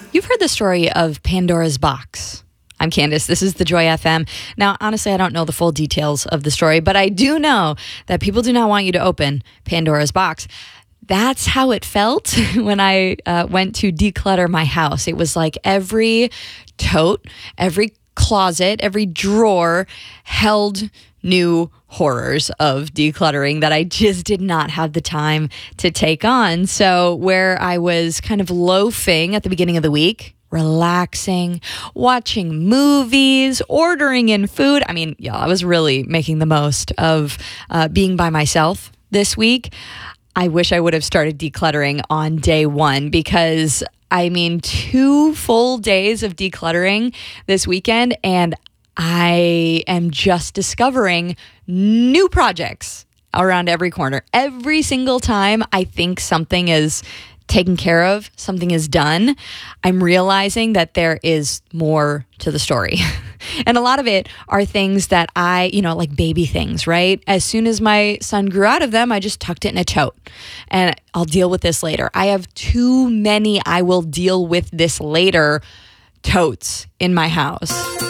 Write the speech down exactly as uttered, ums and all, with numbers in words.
You've heard the story of Pandora's box. I'm Candace. This is the Joy F M. Now, honestly, I don't know the full details of the story, but I do know that people do not want you to open Pandora's box. That's how it felt when I uh, went to declutter my house. It was like every tote, every closet, every drawer held new horrors of decluttering that I just did not have the time to take on. So where I was kind of loafing at the beginning of the week, relaxing, watching movies, ordering in food. I mean, yeah, I was really making the most of uh, being by myself this week. I wish I would have started decluttering on day one because, I mean, two full days of decluttering this weekend, and I am just discovering new projects around every corner. Every single time I think something is taken care of, something is done, I'm realizing that there is more to the story. And a lot of it are things that I, you know, like baby things, right? As soon as my son grew out of them, I just tucked it in a tote and I'll deal with this later. I have too many I will deal with this later totes in my house.